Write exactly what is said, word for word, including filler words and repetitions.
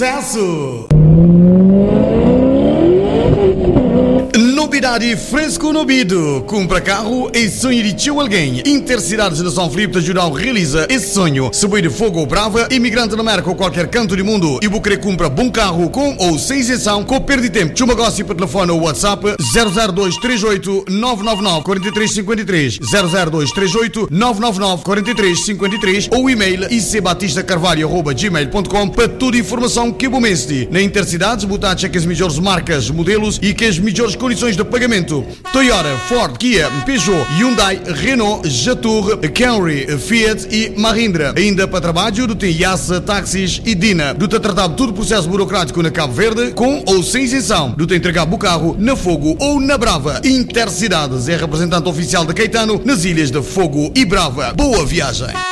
Sucesso! Novidade fresco no ouvido. Compra carro e sonho de tio alguém. Intercidades de São Filipe de Judão realiza esse sonho. Se boi de fogo ou brava, imigrante na América ou qualquer canto do mundo e vou querer comprar bom carro com ou sem isenção, com perda de tempo. Chuma negócio para telefone ou WhatsApp zero zero dois três oito nove nove nove quatro três cinco três zero zero dois três oito nove nove nove quatro três cinco três ou e-mail icbatistacarvalho arroba gmail ponto com para toda a informação que é bom mestre. Na Intercidades, botar que as melhores marcas, modelos e que as melhores condições de pagamento. Toyota, Ford, Kia, Peugeot, Hyundai, Renault, Jatour, Camry, Fiat e Mahindra. Ainda para trabalho do tem Yasa, táxis e Dina. Do tem tratado todo o processo burocrático na Cabo Verde, com ou sem isenção. Do tem entregado o carro na Fogo ou na Brava. Intercidades é representante oficial de Caetano nas ilhas de Fogo e Brava. Boa viagem!